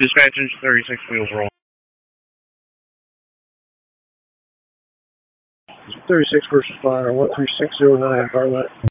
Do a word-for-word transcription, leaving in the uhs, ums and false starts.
Dispatch engine thirty-six wheels roll. thirty-six versus fire, one three six zero nine, Barlett.